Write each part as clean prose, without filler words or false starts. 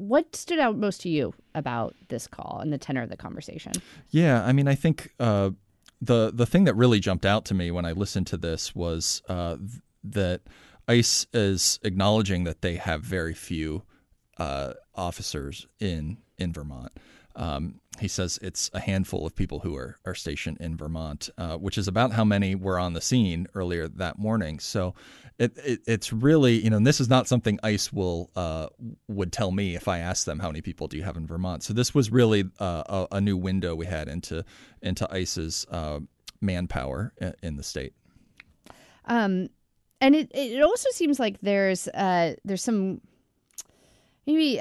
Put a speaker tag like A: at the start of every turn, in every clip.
A: What stood out most to you about this call and the tenor of the conversation?
B: Yeah, I mean, I think the thing that really jumped out to me when I listened to this was that ICE is acknowledging that they have very few officers in Vermont. He says it's a handful of people who are stationed in Vermont, which is about how many were on the scene earlier that morning. So it's really, and this is not something ICE would tell me if I asked them how many people do you have in Vermont. So this was really a new window we had into ICE's manpower in the state.
A: And it also seems like there's some maybe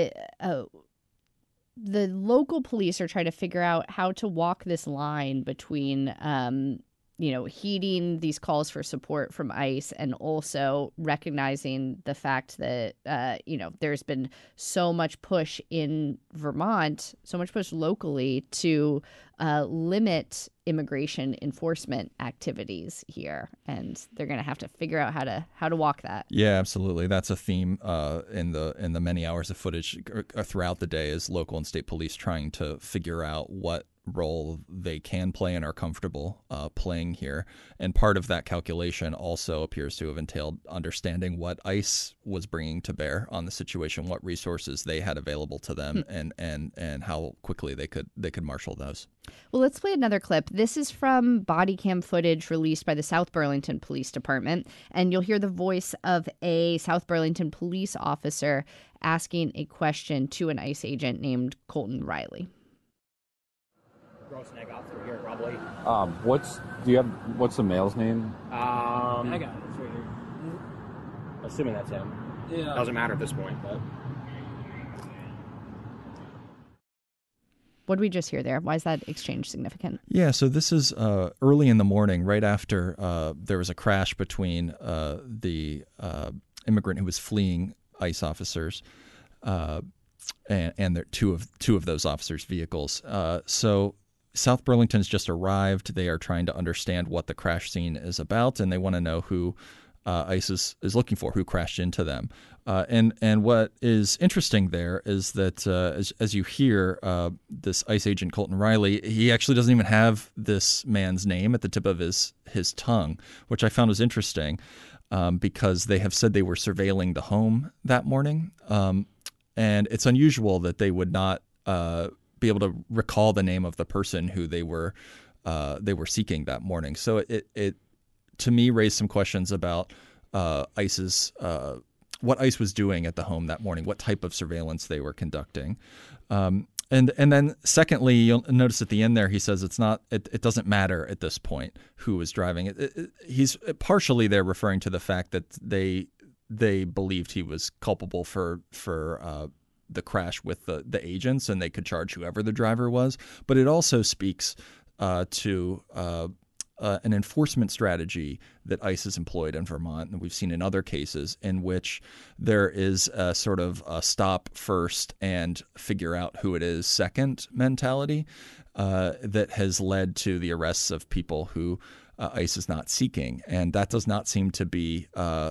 A: the local police are trying to figure out how to walk this line between, heeding these calls for support from ICE and also recognizing the fact that, there's been so much push in Vermont, so much push locally to limit immigration enforcement activities here. And they're going to have to figure out how to walk that.
B: Yeah, absolutely. That's a theme in the many hours of footage throughout the day is local and state police trying to figure out what role they can play and are comfortable playing here. And part of that calculation also appears to have entailed understanding what ICE was bringing to bear on the situation, what resources they had available to them, and how quickly they could marshal those.
A: Well, let's play another clip. This is from body cam footage released by the South Burlington Police Department, and you'll hear the voice of a South Burlington police officer asking a question to an ICE agent named Colton Riley.
C: Gross egg officer here, probably.
D: What's the male's name?
C: I got it. It's right here. Assuming that's him. Yeah. Doesn't matter at this point, but.
A: What did we just hear there? Why is that exchange significant?
B: Yeah, so this is early in the morning, right after there was a crash between the immigrant who was fleeing ICE officers and two of those officers' vehicles. So South Burlington's just arrived. They are trying to understand what the crash scene is about, and they want to know who ICE is looking for, who crashed into them. And what is interesting there is that as you hear this ICE agent Colton Riley, he actually doesn't even have this man's name at the tip of his tongue, which I found was interesting because they have said they were surveilling the home that morning, and it's unusual that they would not be able to recall the name of the person who they were seeking that morning. So it to me raised some questions about ICE's what ICE was doing at the home that morning, what type of surveillance they were conducting. And then secondly, you'll notice at the end there, he says it doesn't matter at this point who was driving. He's partially there referring to the fact that they believed he was culpable for the crash with the agents, and they could charge whoever the driver was. But it also speaks to an enforcement strategy that ICE has employed in Vermont, and we've seen in other cases in which there is a sort of a stop first and figure out who it is second mentality that has led to the arrests of people who ICE is not seeking, and that does not seem to be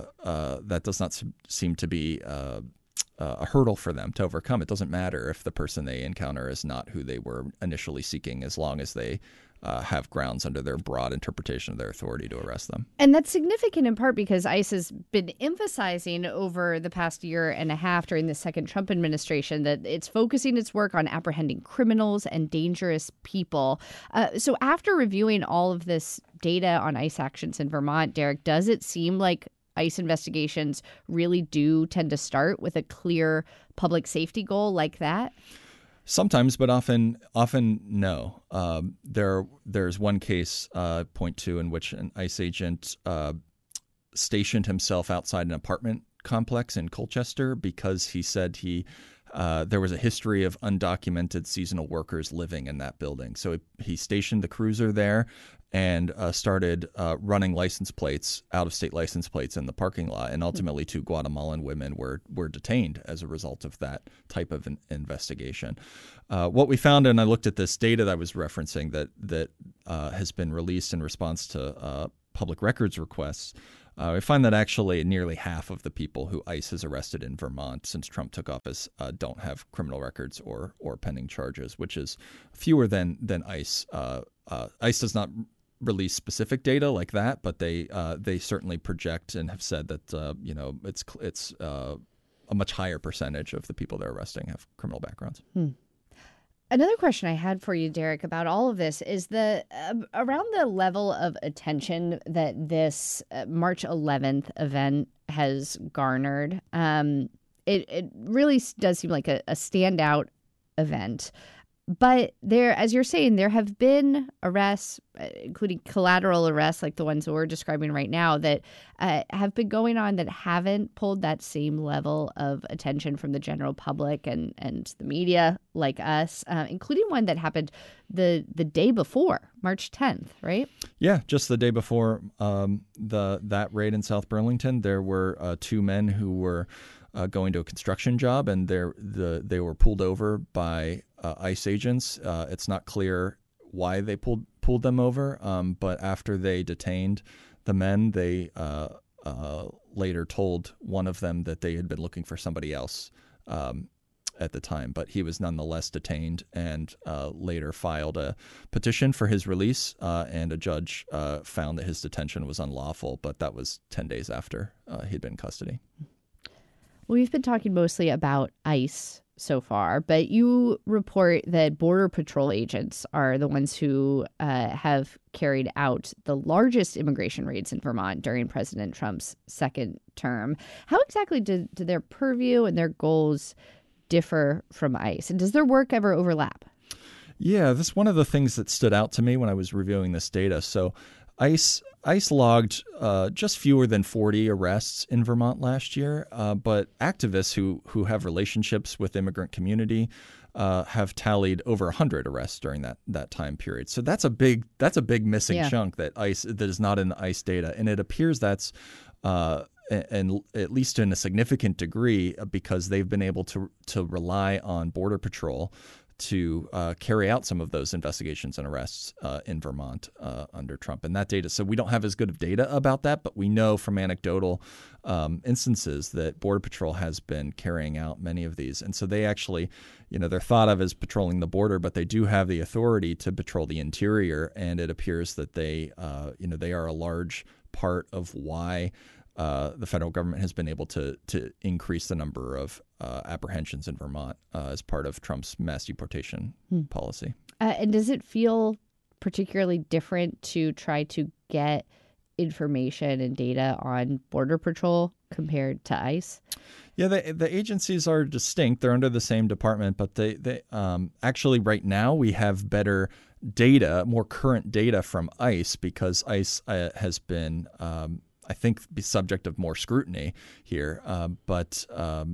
B: a hurdle for them to overcome. It doesn't matter if the person they encounter is not who they were initially seeking, as long as they have grounds under their broad interpretation of their authority to arrest them.
A: And that's significant in part because ICE has been emphasizing over the past year and a half during the second Trump administration that it's focusing its work on apprehending criminals and dangerous people. So after reviewing all of this data on ICE actions in Vermont, Derek, does it seem like ICE investigations really do tend to start with a clear public safety goal like that?
B: Sometimes, but often no. There's one case point to in which an ICE agent stationed himself outside an apartment complex in Colchester because he said there was a history of undocumented seasonal workers living in that building. So he stationed the cruiser there and started running license plates, out-of-state license plates in the parking lot. And ultimately, two Guatemalan women were detained as a result of that type of investigation. What we found, and I looked at this data that I was referencing that has been released in response to public records requests, We find that actually nearly half of the people who ICE has arrested in Vermont since Trump took office don't have criminal records or pending charges, which is fewer than ICE. ICE does not release specific data like that, but they certainly project and have said that it's a much higher percentage of the people they're arresting have criminal backgrounds.
A: Another question I had for you, Derek, about all of this is around the level of attention that this March 11th event has garnered. It really does seem like a standout event. But as you're saying, there have been arrests, including collateral arrests like the ones that we're describing right now, that have been going on that haven't pulled that same level of attention from the general public and the media like us, including one that happened the day before, March 10th, right?
B: Yeah, just the day before that raid in South Burlington, there were two men who were going to a construction job, and they were pulled over by ICE agents. It's not clear why they pulled them over, but after they detained the men, they later told one of them that they had been looking for somebody else at the time, but he was nonetheless detained and later filed a petition for his release, and a judge found that his detention was unlawful, but that was 10 days after he'd been in custody.
A: We've been talking mostly about ICE so far, but you report that Border Patrol agents are the ones who have carried out the largest immigration raids in Vermont during President Trump's second term. How exactly do their purview and their goals differ from ICE? And does their work ever overlap?
B: Yeah, that's one of the things that stood out to me when I was reviewing this data. So ICE logged just fewer than 40 arrests in Vermont last year, but activists who have relationships with the immigrant community have tallied over 100 arrests during that time period. So that's a big missing chunk that is not in the ICE data, and it appears that's and at least in a significant degree because they've been able to rely on Border Patrol to carry out some of those investigations and arrests in Vermont under Trump. And that data, so we don't have as good of data about that, but we know from anecdotal instances that Border Patrol has been carrying out many of these. And so they actually, they're thought of as patrolling the border, but they do have the authority to patrol the interior. And it appears that they are a large part of why the federal government has been able to increase the number of apprehensions in Vermont as part of Trump's mass deportation policy.
A: And does it feel particularly different to try to get information and data on Border Patrol compared to ICE?
B: Yeah, the agencies are distinct. They're under the same department, but they actually right now we have better data, more current data from ICE because ICE has been I think be subject of more scrutiny here, but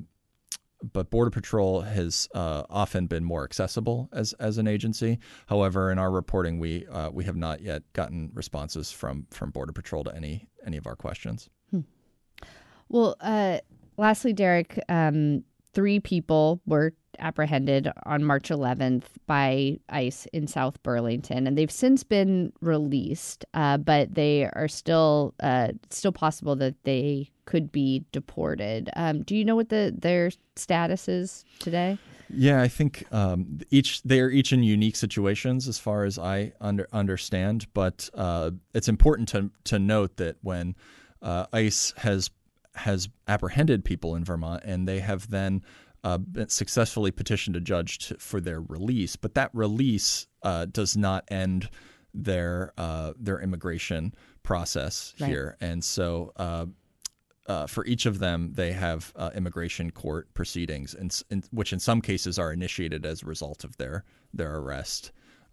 B: Border Patrol has often been more accessible as an agency. However, in our reporting, we have not yet gotten responses from Border Patrol to any of our questions.
A: Well, lastly, Derek, 3 people were apprehended on March 11th by ICE in South Burlington, and they've since been released, but they are still possible that they could be deported. Do you know what their status is today?
B: Yeah, I think they are each in unique situations as far as I understand, but it's important to note that when ICE has apprehended people in Vermont and they have then successfully petitioned a judge for their release, but that release does not end their immigration process here, and so for each of them, they have immigration court proceedings, which in some cases are initiated as a result of their arrest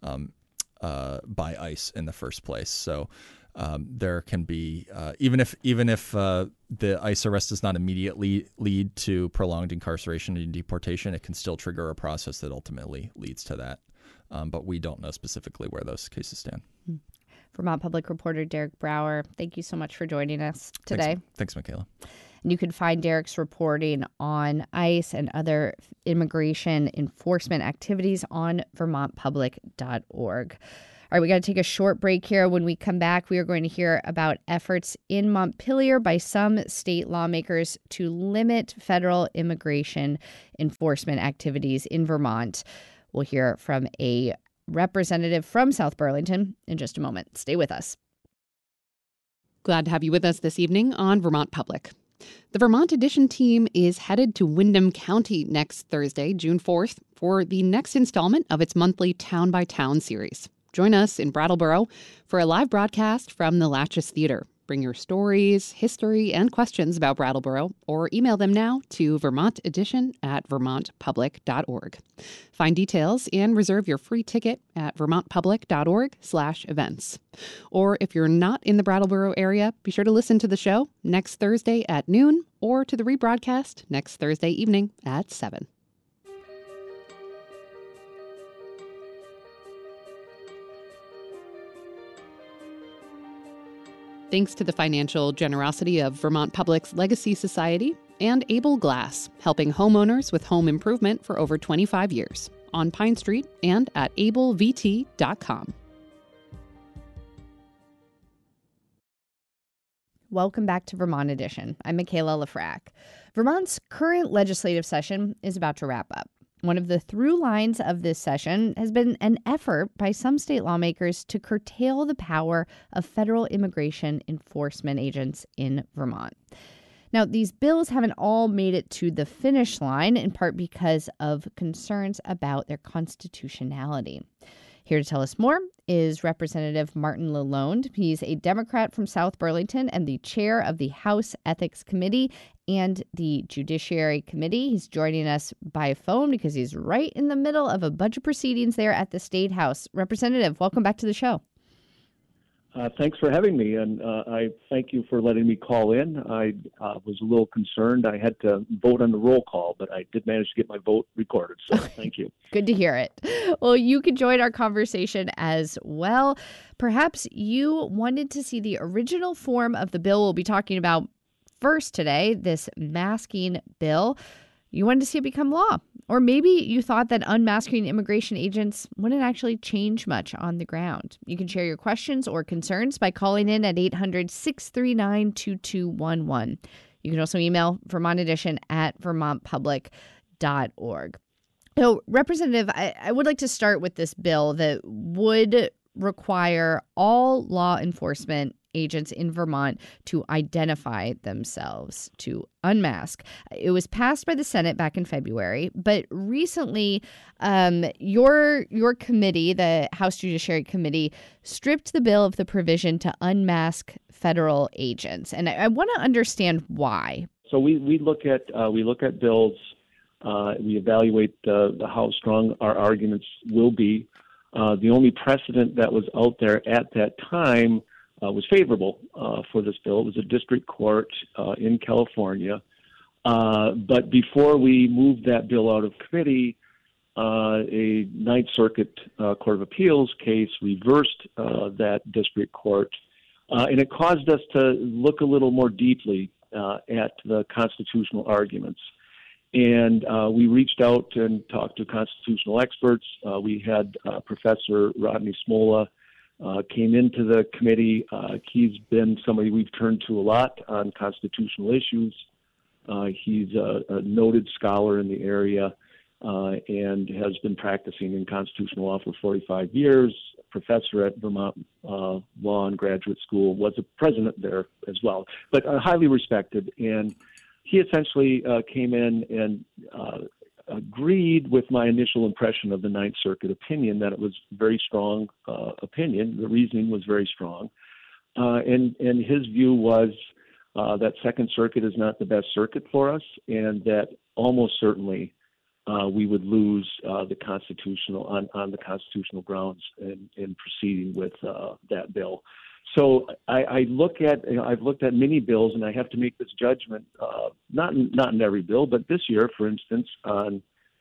B: by ICE in the first place. So there can be even if the ICE arrest does not immediately lead to prolonged incarceration and deportation, it can still trigger a process that ultimately leads to that. But we don't know specifically where those cases stand.
A: Vermont Public reporter Derek Brower, thank you so much for joining us today.
B: Thanks, Michaela.
A: And you can find Derek's reporting on ICE and other immigration enforcement activities on vermontpublic.org. All right, we got to take a short break here. When we come back, we are going to hear about efforts in Montpelier by some state lawmakers to limit federal immigration enforcement activities in Vermont. We'll hear from a representative from South Burlington in just a moment. Stay with us.
E: Glad to have you with us this evening on Vermont Public. The Vermont Edition team is headed to Windham County next Thursday, June 4th, for the next installment of its monthly Town by Town series. Join us in Brattleboro for a live broadcast from the Latches Theater. Bring your stories, history, and questions about Brattleboro, or email them now to vermontedition@vermontpublic.org. Find details and reserve your free ticket at vermontpublic.org/events. Or if you're not in the Brattleboro area, be sure to listen to the show next Thursday at noon or to the rebroadcast next Thursday evening at 7. Thanks to the financial generosity of Vermont Public's Legacy Society and Able Glass, helping homeowners with home improvement for over 25 years on Pine Street and at ablevt.com.
A: Welcome back to Vermont Edition. I'm Michaela Lafrac. Vermont's current legislative session is about to wrap up. One of the through lines of this session has been an effort by some state lawmakers to curtail the power of federal immigration enforcement agents in Vermont. Now, these bills haven't all made it to the finish line, in part because of concerns about their constitutionality. Here to tell us more is Representative Martin Lalonde. He's a Democrat from South Burlington and the chair of the House Ethics Committee and the Judiciary Committee. He's joining us by phone because he's right in the middle of a bunch of proceedings there at the State House. Representative, welcome back to the show.
F: Thanks for having me, and I thank you for letting me call in. I was a little concerned. I had to vote on the roll call, but I did manage to get my vote recorded, so thank you.
A: Good to hear it. Well, you can join our conversation as well. Perhaps you wanted to see the original form of the bill we'll be talking about first today, this masking bill. You wanted to see it become law. Or maybe you thought that unmasking immigration agents wouldn't actually change much on the ground. You can share your questions or concerns by calling in at 800-639-2211. You can also email Vermont Edition at vermontpublic.org. So, Representative, I would like to start with this bill that would require all law enforcement agents in Vermont to identify themselves, to unmask. It was passed by the Senate back in February, but recently your committee, the House Judiciary Committee, stripped the bill of the provision to unmask federal agents. And I want to understand why.
F: So we look at bills, we evaluate how strong our arguments will be. The only precedent that was out there at that time was favorable for this bill. It was a district court in California. But before we moved that bill out of committee, a Ninth Circuit Court of Appeals case reversed that district court. And it caused us to look a little more deeply at the constitutional arguments. And we reached out and talked to constitutional experts. We had Professor Rodney Smola came into the committee. He's been somebody we've turned to a lot on constitutional issues. He's a noted scholar in the area and has been practicing in constitutional law for 45 years, professor at Vermont Law and Graduate School, was a president there as well, but highly respected. And he essentially came in and agreed with my initial impression of the Ninth Circuit opinion, that it was a very strong opinion. The reasoning was very strong. And his view was that Second Circuit is not the best circuit for us, and that almost certainly we would lose the constitutional on the constitutional grounds in proceeding with that bill. So I've looked at many bills, and I have to make this judgment, not in every bill, but this year, for instance, on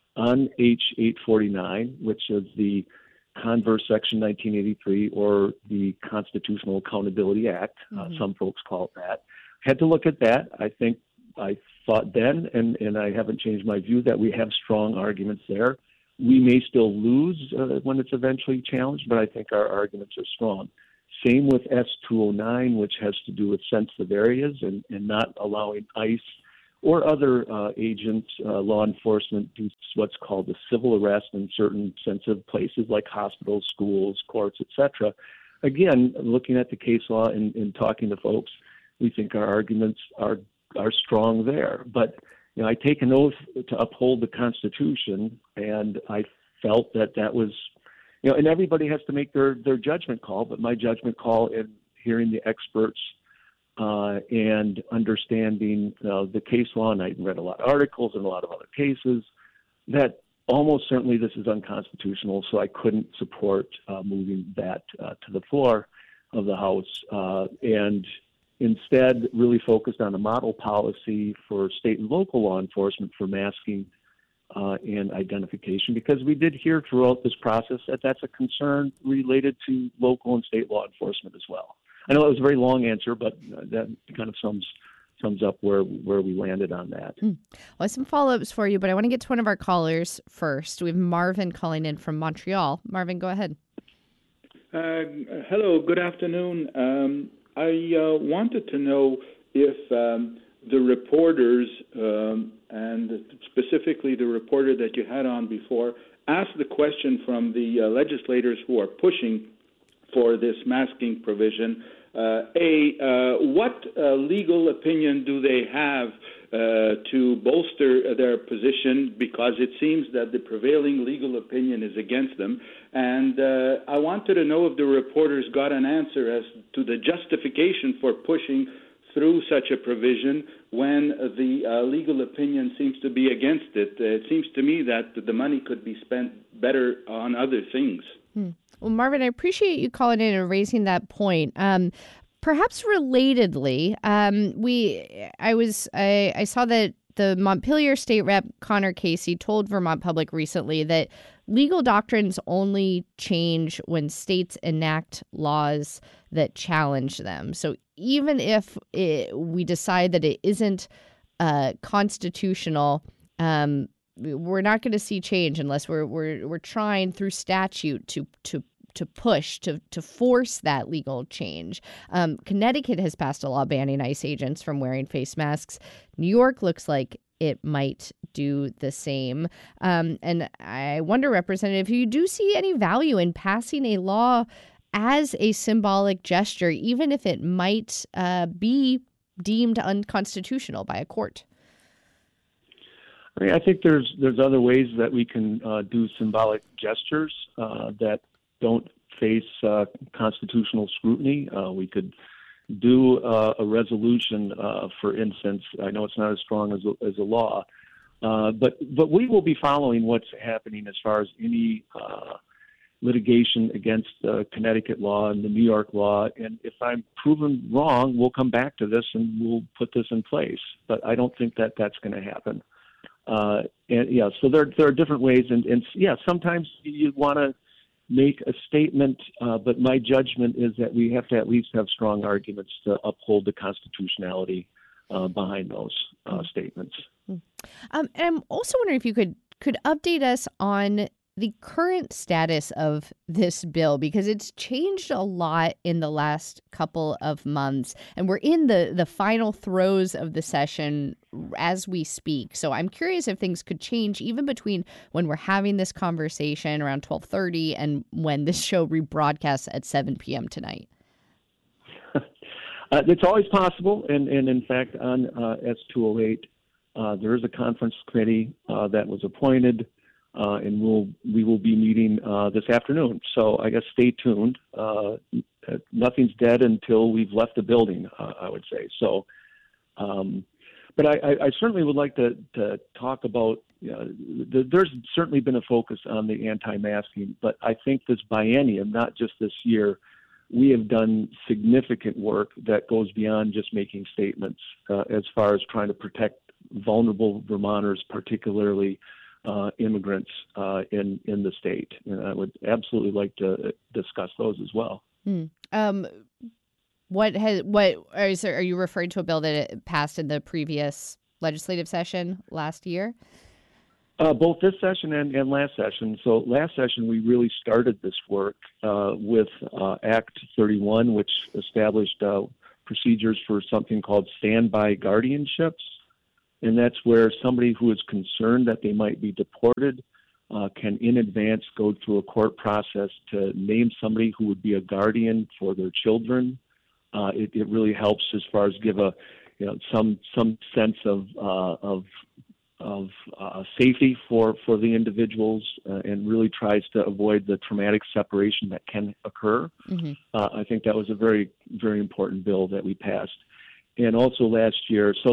F: H-849, which is the Converse Section 1983, or the Constitutional Accountability Act, some folks call it that. Had to look at that. I thought then, and I haven't changed my view, that we have strong arguments there. We may still lose when it's eventually challenged, but I think our arguments are strong. Same with S209, which has to do with sensitive areas and not allowing ICE or other agents, law enforcement, do what's called a civil arrest in certain sensitive places like hospitals, schools, courts, etc. Again, looking at the case law and talking to folks, we think our arguments are strong there. But I take an oath to uphold the Constitution, and I felt that was, and everybody has to make their judgment call. But my judgment call in hearing the experts and understanding the case law, and I read a lot of articles and a lot of other cases, that almost certainly this is unconstitutional, so I couldn't support moving that to the floor of the House, and instead really focused on a model policy for state and local law enforcement for masking and identification, because we did hear throughout this process that that's a concern related to local and state law enforcement as well. I know it was a very long answer, but that kind of sums up where we landed on that.
A: Well, I have some follow-ups for you, but I want to get to one of our callers first. We have Marvin calling in from Montreal. Marvin, go ahead.
G: Hello, good afternoon. I wanted to know if the reporters, and specifically the reporter that you had on before, asked the question from the legislators who are pushing for this masking provision. What legal opinion do they have to bolster their position? Because it seems that the prevailing legal opinion is against them. And I wanted to know if the reporters got an answer as to the justification for pushing through such a provision when the legal opinion seems to be against it. It seems to me that the money could be spent better on other things.
A: Well, Marvin, I appreciate you calling in and raising that point. Perhaps relatedly, I saw that the Montpelier State Rep Connor Casey told Vermont Public recently that legal doctrines only change when states enact laws that challenge them. So even if we decide that it isn't constitutional, we're not going to see change unless we're trying through statute to push, to force that legal change. Connecticut has passed a law banning ICE agents from wearing face masks. New York looks like it might do the same. And I wonder, Representative, if you do see any value in passing a law as a symbolic gesture, even if it might be deemed unconstitutional by a court.
F: I think there's other ways that we can do symbolic gestures that don't face constitutional scrutiny. We could do a resolution, for instance. I know it's not as strong as a law, but we will be following what's happening as far as any litigation against the Connecticut law and the New York law. And if I'm proven wrong, we'll come back to this and we'll put this in place. But I don't think that that's going to happen. So there are different ways, and sometimes you want to make a statement, but my judgment is that we have to at least have strong arguments to uphold the constitutionality behind those statements.
A: And I'm also wondering if you could update us on the current status of this bill, because it's changed a lot in the last couple of months, and we're in the final throes of the session as we speak. So I'm curious if things could change even between when we're having this conversation around 12:30 and when this show rebroadcasts at 7 p.m. tonight.
F: It's always possible, and in fact, on S208, there is a conference committee that was appointed. And we will be meeting this afternoon. So I guess stay tuned. Nothing's dead until we've left the building, I would say. So, but I certainly would like to talk about, there's certainly been a focus on the anti-masking, but I think this biennium, not just this year, we have done significant work that goes beyond just making statements as far as trying to protect vulnerable Vermonters, particularly immigrants in the state. And I would absolutely like to discuss those as well.
A: Are you referring to a bill that passed in the previous legislative session last year?
F: Both this session and last session. So last session, we really started this work with Act 31, which established procedures for something called standby guardianships. And that's where somebody who is concerned that they might be deported can in advance go through a court process to name somebody who would be a guardian for their children. It really helps as far as give some sense of safety for the individuals and really tries to avoid the traumatic separation that can occur. Mm-hmm. I think that was a very, very important bill that we passed. And also last year, so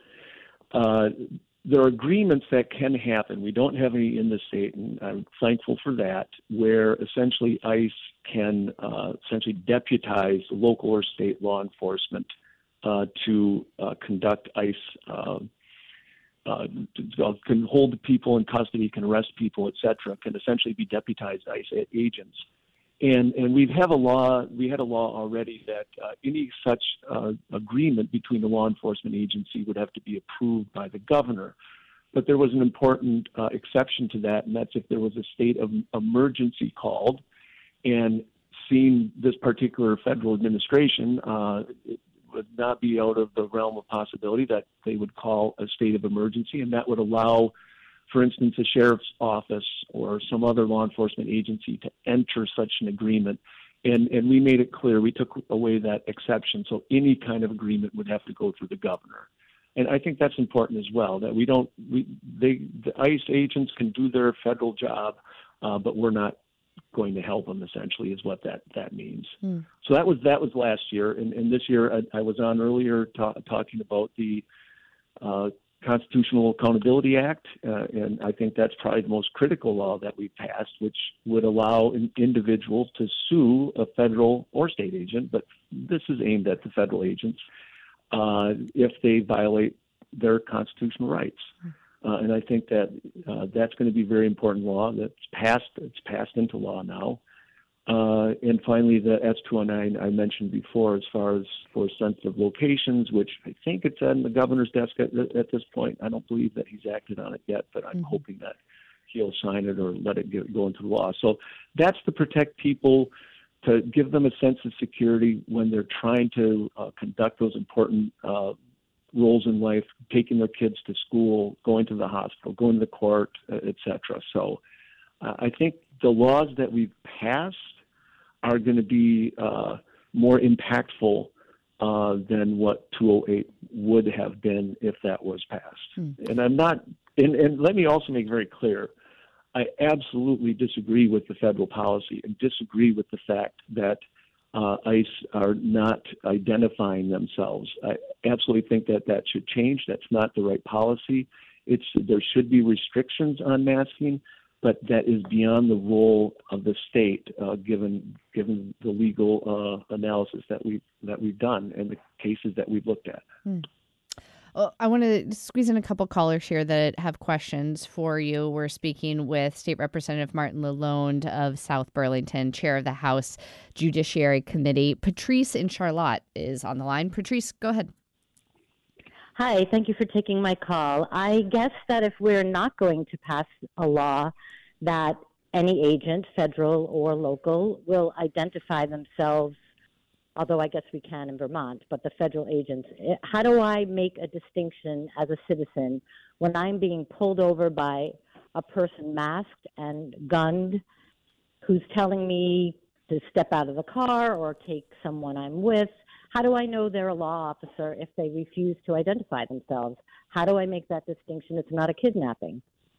F: there are agreements that can happen. We don't have any in the state, and I'm thankful for that, where essentially ICE can essentially deputize local or state law enforcement to conduct ICE can hold people in custody, can arrest people, etc., can essentially be deputized ICE agents. And we had a law already that any such agreement between the law enforcement agency would have to be approved by the governor. But there was an important exception to that, and that's if there was a state of emergency called, and seeing this particular federal administration, it would not be out of the realm of possibility that they would call a state of emergency, and that would allow, for instance, a sheriff's office or some other law enforcement agency to enter such an agreement. And we made it clear, we took away that exception, so any kind of agreement would have to go through the governor. And I think that's important as well, that the ICE agents can do their federal job, but we're not going to help them, essentially, is what that means. So that was last year. And this year, I was on earlier talking about the Constitutional Accountability Act, and I think that's probably the most critical law that we passed, which would allow individuals to sue a federal or state agent, but this is aimed at the federal agents, if they violate their constitutional rights. And I think that that's going to be a very important law. It's passed into law now. And finally, the S-209 I mentioned before, as far as for sensitive locations, which I think it's on the governor's desk at this point. I don't believe that he's acted on it yet, but I'm hoping that he'll sign it or let it go into law. So that's to protect people, to give them a sense of security when they're trying to conduct those important roles in life, taking their kids to school, going to the hospital, going to the court, etc. So I think the laws that we've passed are going to be more impactful than what 208 would have been if that was passed. And I'm not, and let me also make very clear, I absolutely disagree with the federal policy and disagree with the fact that ICE are not identifying themselves. I absolutely think that should change. That's not the right policy. There should be restrictions on masking, but that is beyond the role of the state, given the legal analysis that we've done and the cases that we've looked at.
A: Well, I want to squeeze in a couple callers here that have questions for you. We're speaking with State Representative Martin Lalonde of South Burlington, chair of the House Judiciary Committee. Patrice in Charlotte is on the line. Patrice, go ahead.
H: Hi, thank you for taking my call. I guess that if we're not going to pass a law that any agent, federal or local, will identify themselves, although I guess we can in Vermont, but the federal agents, how do I make a distinction as a citizen when I'm being pulled over by a person masked and gunned who's telling me to step out of the car or take someone I'm with? How do I know they're a law officer if they refuse to identify themselves? How do I make that distinction? It's not a kidnapping.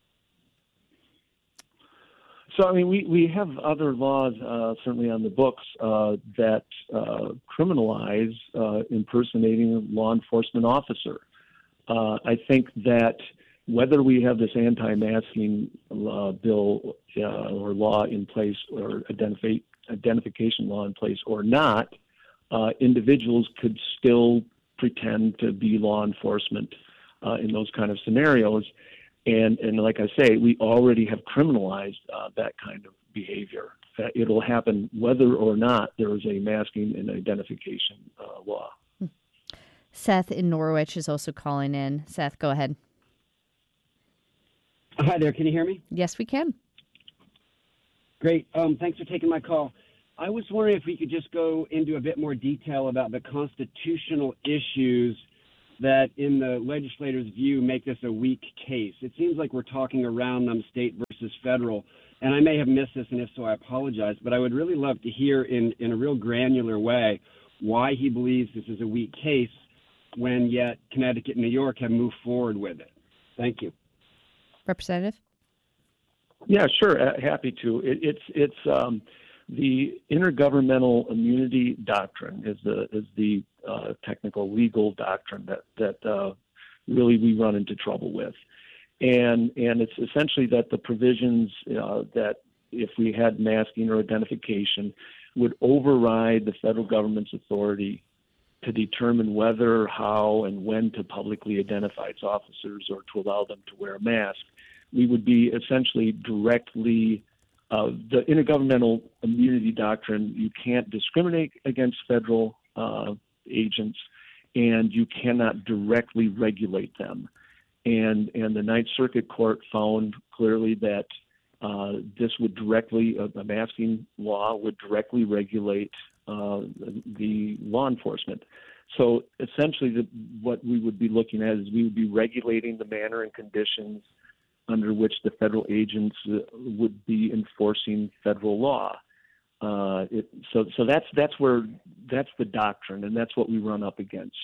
F: So, I mean, we have other laws certainly on the books that criminalize impersonating a law enforcement officer. I think that whether we have this anti-masking bill or law in place or identification law in place or not, individuals could still pretend to be law enforcement in those kind of scenarios. And like I say, we already have criminalized that kind of behavior. It'll happen whether or not there is a masking and identification law.
A: Seth in Norwich is also calling in. Seth, go ahead.
I: Hi there. Can you hear me?
A: Yes, we can.
I: Great. Thanks for taking my call. I was wondering if we could just go into a bit more detail about the constitutional issues that, in the legislators' view, make this a weak case. It seems like we're talking around them, state versus federal. And I may have missed this, and if so, I apologize. But I would really love to hear in a real granular way why he believes this is a weak case when yet Connecticut and New York have moved forward with it. Thank you.
A: Representative?
F: Yeah, sure. Happy to. It's the intergovernmental immunity doctrine is the technical legal doctrine that really we run into trouble with, and it's essentially that the provisions that if we had masking or identification would override the federal government's authority to determine whether, how, and when to publicly identify its officers or to allow them to wear a mask. We would be essentially directly the intergovernmental immunity doctrine. You can't discriminate against federal agents, and you cannot directly regulate them. And the Ninth Circuit Court found clearly that this would directly, a masking law would directly regulate the law enforcement. So essentially what we would be looking at is we would be regulating the manner and conditions under which the federal agents would be enforcing federal law. So that's the doctrine, and that's what we run up against.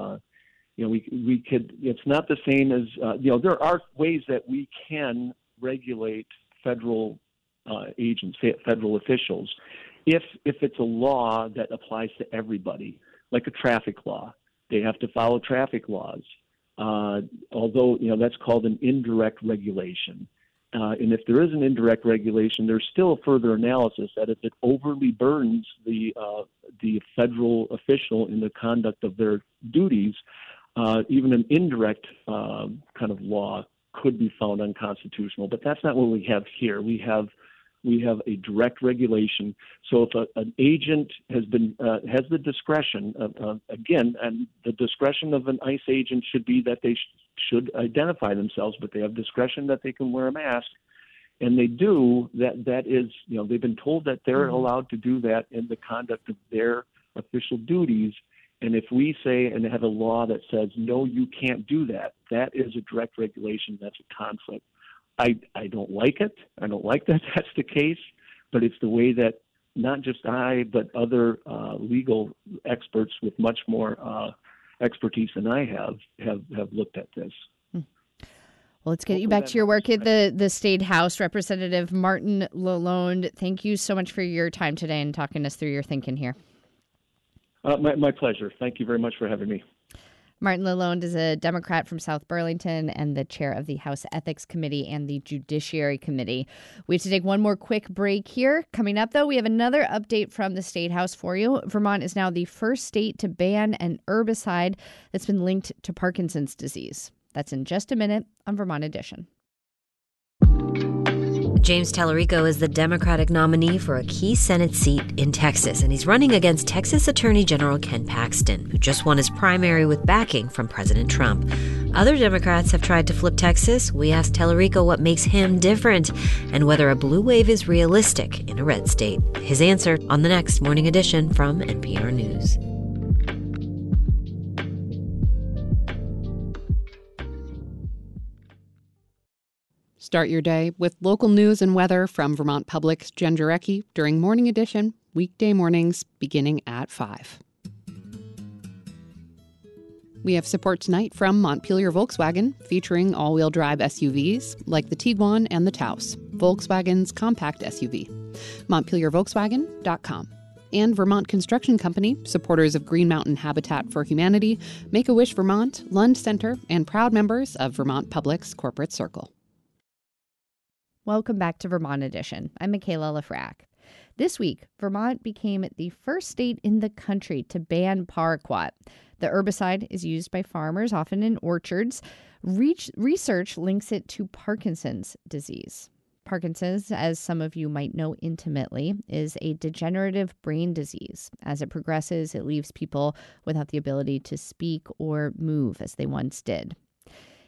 F: We could. It's not the same as there are ways that we can regulate federal agents, federal officials, if it's a law that applies to everybody, like a traffic law. They have to follow traffic laws. Although that's called an indirect regulation, and if there is an indirect regulation, there's still further analysis that if it overly burdens the federal official in the conduct of their duties, even an indirect kind of law could be found unconstitutional. But that's not what we have here. We have a direct regulation. So if an agent has the discretion again, and the discretion of an ICE agent should be that they should identify themselves, but they have discretion that they can wear a mask, and they do. That is, they've been told that they're allowed to do that in the conduct of their official duties. And if we say and have a law that says no, you can't do that, that is a direct regulation. That's a conflict. I don't like it. I don't like that that's the case, but it's the way that not just I, but other legal experts with much more expertise than I have looked at this.
A: Well, let's get you back to your work at the State House. Representative Martin Lalonde, thank you so much for your time today and talking us through your thinking here.
F: My pleasure. Thank you very much for having me.
A: Martin Lalonde is a Democrat from South Burlington and the chair of the House Ethics Committee and the Judiciary Committee. We have to take one more quick break here. Coming up, though, we have another update from the State House for you. Vermont is now the first state to ban an herbicide that's been linked to Parkinson's disease. That's in just a minute on Vermont Edition.
J: James Tallarico is the Democratic nominee for a key Senate seat in Texas, and he's running against Texas Attorney General Ken Paxton, who just won his primary with backing from President Trump. Other Democrats have tried to flip Texas. We asked Tallarico what makes him different and whether a blue wave is realistic in a red state. His answer on the next Morning Edition from NPR News.
E: Start your day with local news and weather from Vermont Public's Jen Jarecki during Morning Edition, weekday mornings beginning at 5. We have support tonight from Montpelier Volkswagen, featuring all-wheel drive SUVs like the Tiguan and the Taos, Volkswagen's compact SUV. MontpelierVolkswagen.com. And Vermont Construction Company, supporters of Green Mountain Habitat for Humanity, Make-A-Wish Vermont, Lund Center, and proud members of Vermont Public's Corporate Circle.
A: Welcome back to Vermont Edition. I'm Michaela Lafrac. This week, Vermont became the first state in the country to ban paraquat. The herbicide is used by farmers, often in orchards. Research links it to Parkinson's disease. Parkinson's, as some of you might know intimately, is a degenerative brain disease. As it progresses, it leaves people without the ability to speak or move as they once did.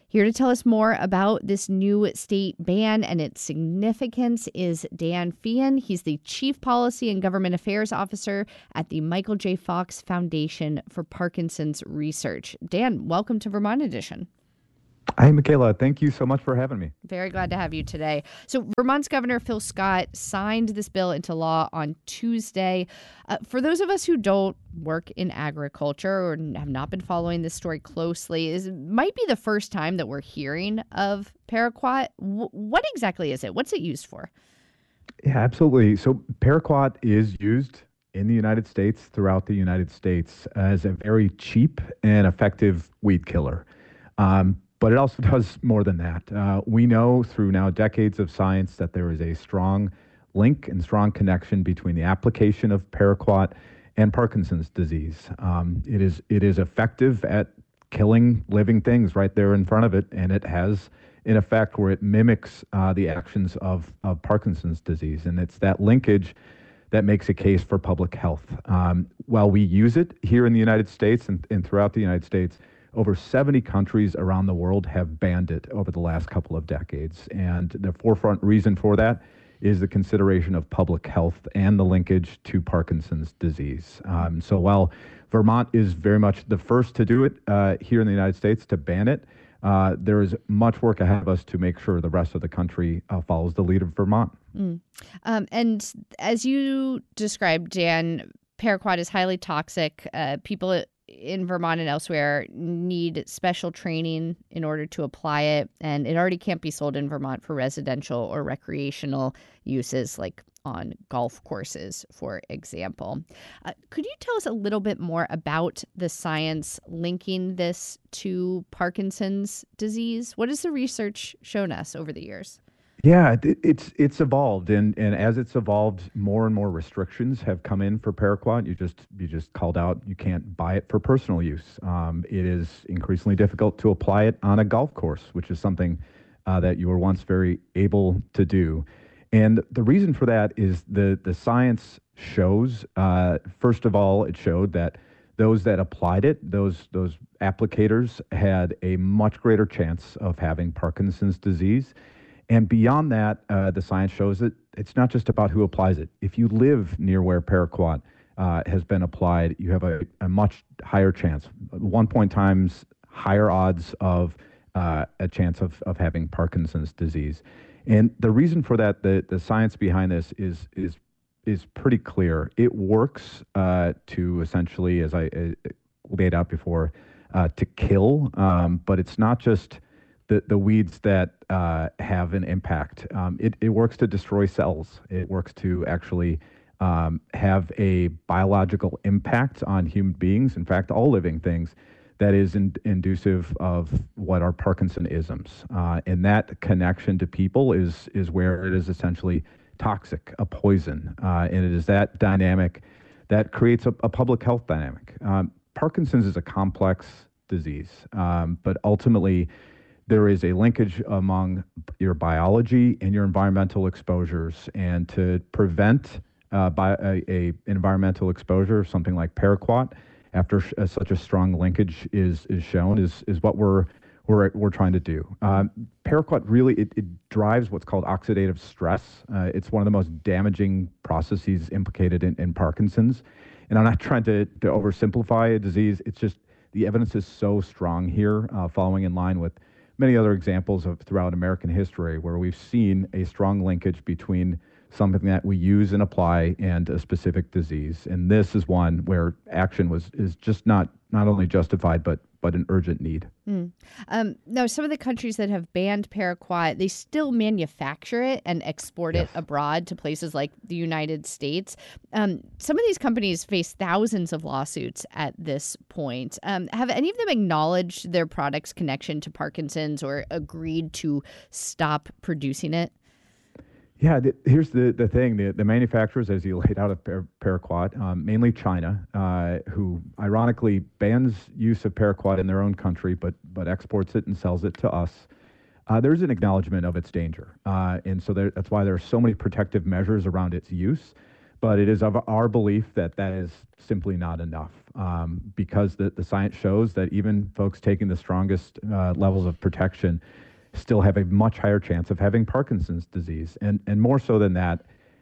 A: Here to tell us more about this new state ban and its significance is Dan Feehan. He's the Chief Policy and Government Affairs Officer at the Michael J. Fox Foundation for Parkinson's Research. Dan, welcome to Vermont Edition.
K: Hi, Michaela. Thank you so much for having me.
A: Very glad to have you today. So Vermont's Governor Phil Scott signed this bill into law on Tuesday. For those of us who don't work in agriculture or have not been following this story closely, it might be the first time that we're hearing of paraquat. What exactly is it? What's it used for?
K: Yeah, absolutely. So paraquat is used in the United States, throughout the United States, as a very cheap and effective weed killer. But it also does more than that. We know through now decades of science that there is a strong link and strong connection between the application of paraquat and Parkinson's disease. It is effective at killing living things right there in front of it, and it has an effect where it mimics the actions of Parkinson's disease. And it's that linkage that makes a case for public health. While we use it here in the United States and throughout the United States, over 70 countries around the world have banned it over the last couple of decades. And the forefront reason for that is the consideration of public health and the linkage to Parkinson's disease. So while Vermont is very much the first to do it here in the United States to ban it, there is much work ahead of us to make sure the rest of the country follows the lead of Vermont.
A: And as you described, Dan, paraquat is highly toxic. People in Vermont and elsewhere need special training in order to apply it, and it already can't be sold in Vermont for residential or recreational uses, like on golf courses, for example. Could you tell us a little bit more about the science linking this to Parkinson's disease? What has the research shown us over the years?
K: Yeah, it's evolved, and as it's evolved, more and more restrictions have come in for paraquat. You just called out you can't buy it for personal use. It is increasingly difficult to apply it on a golf course, which is something that you were once very able to do. And the reason for that is the science shows. First of all, it showed that those that applied it, those applicators, had a much greater chance of having Parkinson's disease. And beyond that, the science shows that it's not just about who applies it. If you live near where paraquat has been applied, you have a much higher chance, 1 times higher odds of a chance of having Parkinson's disease. And the reason for that, the science behind this is pretty clear. It works to essentially, as I laid out before, to kill, but it's not just the weeds that have an impact. It works to destroy cells. It works to actually have a biological impact on human beings, in fact, all living things, that is inducive of what are Parkinsonisms. And that connection to people is where it is essentially toxic, a poison. And it is that dynamic that creates a public health dynamic. Parkinson's is a complex disease, but ultimately, there is a linkage among your biology and your environmental exposures. And to prevent a environmental exposure, something like paraquat, after such a strong linkage is shown, is what we're trying to do. Paraquat really it drives what's called oxidative stress. It's one of the most damaging processes implicated in Parkinson's. And I'm not trying to oversimplify a disease. It's just the evidence is so strong here, following in line with many other examples of throughout American history where we've seen a strong linkage between something that we use and apply and a specific disease. And this is one where action is just not only justified, but an urgent need.
A: Now, some of the countries that have banned paraquat, they still manufacture it and export it abroad to places like the United States. Some of these companies face thousands of lawsuits at this point. Have any of them acknowledged their product's connection to Parkinson's or agreed to stop producing it?
K: Yeah, here's the thing. The manufacturers, as you laid out of paraquat, mainly China, who ironically bans use of paraquat in their own country, but exports it and sells it to us. There's an acknowledgement of its danger. And so that's why there are so many protective measures around its use. But it is of our belief that that is simply not enough, because the science shows that even folks taking the strongest levels of protection still have a much higher chance of having Parkinson's disease. And more so than that,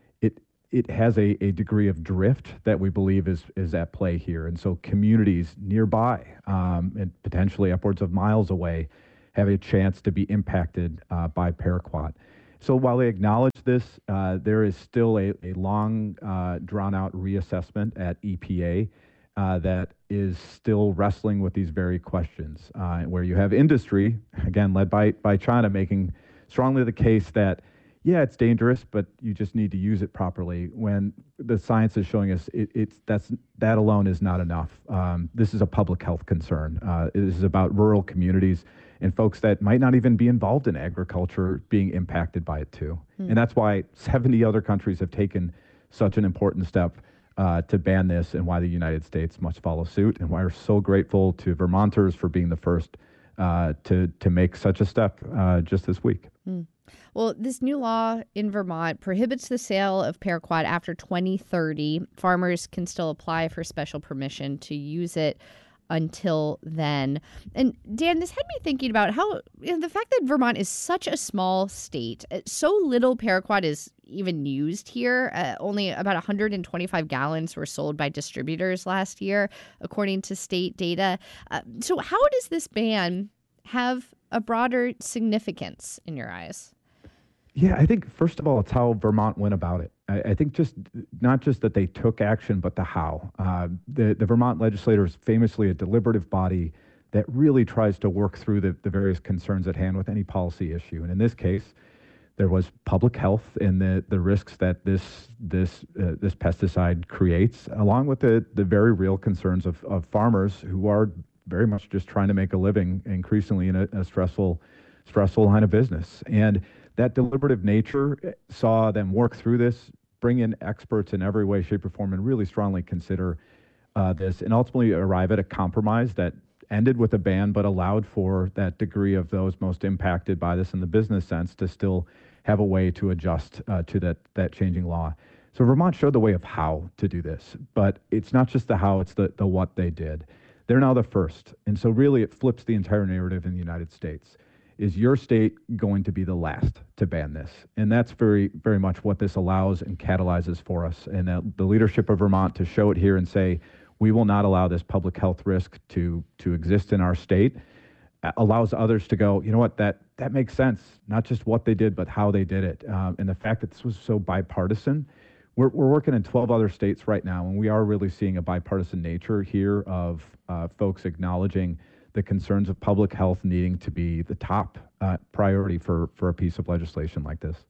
K: it has a degree of drift that we believe is at play here. And so communities nearby, and potentially upwards of miles away, have a chance to be impacted by paraquat. So while they acknowledge this, there is still a long, drawn-out reassessment at EPA that is still wrestling with these very questions, where you have industry, again, led by China, making strongly the case that, yeah, it's dangerous, but you just need to use it properly, when the science is showing us that alone is not enough. This is a public health concern. This is about rural communities and folks that might not even be involved in agriculture being impacted by it too. And that's why 70 other countries have taken such an important step to ban this, and why the United States must follow suit, and why we're so grateful to Vermonters for being the first to make such a step just this week.
A: Well, this new law in Vermont prohibits the sale of paraquat after 2030. Farmers can still apply for special permission to use it until then. And Dan, this had me thinking about how the fact that Vermont is such a small state, so little paraquat is even used here. Only about 125 gallons were sold by distributors last year, according to state data. So how does this ban have a broader significance in your eyes?
K: Yeah, I think, first of all, it's how Vermont went about it. I think not just that they took action, but the how. The Vermont legislature is famously a deliberative body that really tries to work through the various concerns at hand with any policy issue. And in this case, there was public health and the risks that this pesticide creates, along with the very real concerns of farmers who are very much just trying to make a living, increasingly in a stressful line of business. And that deliberative nature saw them work through this, bring in experts in every way, shape, or form, and really strongly consider this, and ultimately arrive at a compromise that ended with a ban, but allowed for that degree of those most impacted by this in the business sense to still have a way to adjust to that changing law. So Vermont showed the way of how to do this, but it's not just the how, it's the what they did. They're now the first, and so really it flips the entire narrative in the United States. Is your state going to be the last to ban this? And that's very, very much what this allows and catalyzes for us. And the leadership of Vermont to show it here and say, we will not allow this public health risk to exist in our state, allows others to go, you know what, that makes sense. Not just what they did, but how they did it. And the fact that this was so bipartisan. We're working in 12 other states right now, and we are really seeing a bipartisan nature here of folks acknowledging the concerns of public health needing to be the top priority for a piece of legislation like this.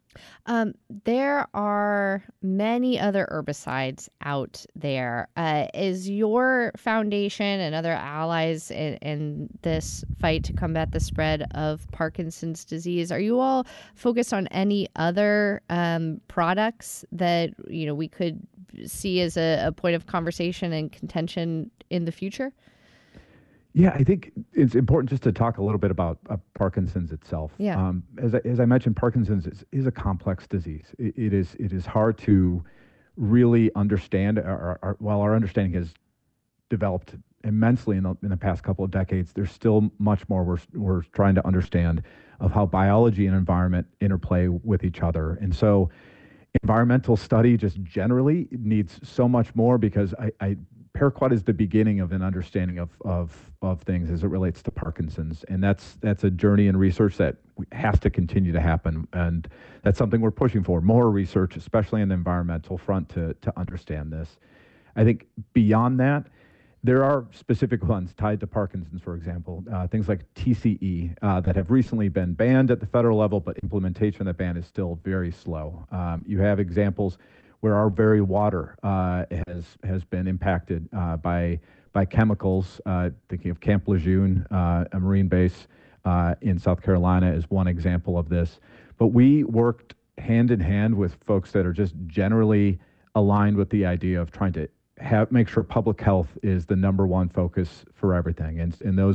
A: There are many other herbicides out there. Is your foundation and other allies in this fight to combat the spread of Parkinson's disease, are you all focused on any other products that we could see as a point of conversation and contention in the future?
K: Yeah, I think it's important just to talk a little bit about Parkinson's itself.
A: Yeah.
K: As I mentioned, Parkinson's is a complex disease. It is hard to really understand. While our understanding has developed immensely in the past couple of decades, there's still much more we're trying to understand of how biology and environment interplay with each other. And so environmental study just generally needs so much more, because paraquat is the beginning of an understanding of things as it relates to Parkinson's, and that's a journey in research that has to continue to happen, and that's something we're pushing for, more research, especially on the environmental front, to understand this. I think beyond that, there are specific ones tied to Parkinson's, for example, things like TCE that have recently been banned at the federal level, but implementation of that ban is still very slow. You have examples where our very water has been impacted by chemicals. Thinking of Camp Lejeune, a Marine base in South Carolina, is one example of this. But we worked hand in hand with folks that are just generally aligned with the idea of trying to make sure public health is the number one focus for everything. And those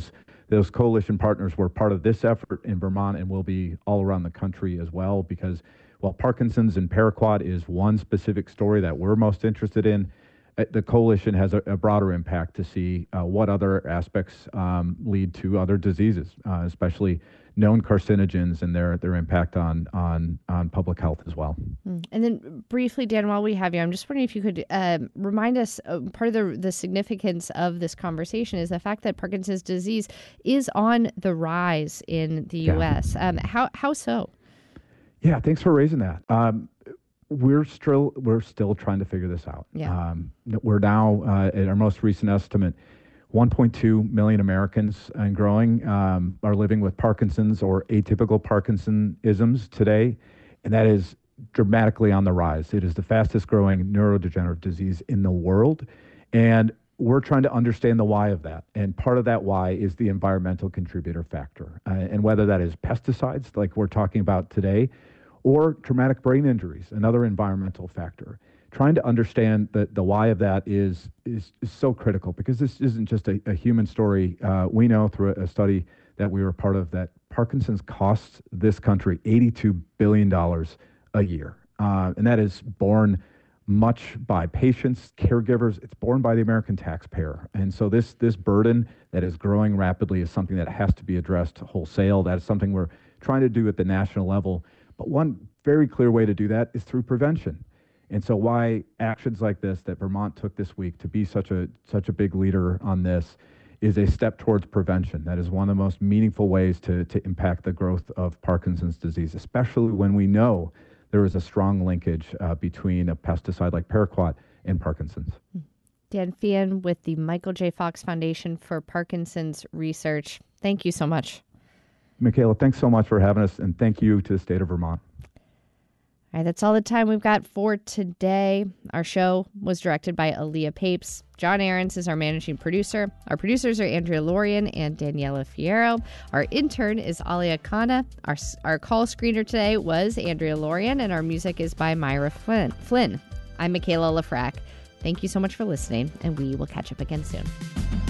K: those coalition partners were part of this effort in Vermont and will be all around the country as well, because while Parkinson's and Paraquat is one specific story that we're most interested in, the coalition has a broader impact to see what other aspects lead to other diseases, especially known carcinogens and their impact on public health as well.
A: And then briefly, Dan, while we have you, I'm just wondering if you could remind us, part of the significance of this conversation is the fact that Parkinson's disease is on the rise in the U.S. How so?
K: Yeah, thanks for raising that. We're still trying to figure this out.
A: Yeah.
K: We're now at our most recent estimate, 1.2 million Americans and growing are living with Parkinson's or atypical Parkinsonisms today, and that is dramatically on the rise. It is the fastest growing neurodegenerative disease in the world, and we're trying to understand the why of that. And part of that why is the environmental contributor factor, and whether that is pesticides like we're talking about today, or traumatic brain injuries, another environmental factor. Trying to understand the why of that is so critical, because this isn't just a human story. We know through a study that we were part of that Parkinson's costs this country $82 billion a year. And that is borne much by patients, caregivers. It's borne by the American taxpayer. And so this burden that is growing rapidly is something that has to be addressed wholesale. That is something we're trying to do at the national level. But one very clear way to do that is through prevention. And so why actions like this that Vermont took this week to be such a big leader on this is a step towards prevention. That is one of the most meaningful ways to impact the growth of Parkinson's disease, especially when we know there is a strong linkage between a pesticide like Paraquat and Parkinson's.
A: Dan Feehan with the Michael J. Fox Foundation for Parkinson's Research. Thank you so much.
K: Michaela, thanks so much for having us, and thank you to the state of Vermont.
A: All right, that's all the time we've got for today. Our show was directed by Aaliyah Papes. John Ahrens is our managing producer. Our producers are Andrea Lorian and Daniela Fierro. Our intern is Alia Khanna. Our call screener today was Andrea Lorian, and our music is by Myra Flynn. I'm Michaela Lafrac. Thank you so much for listening, and we will catch up again soon.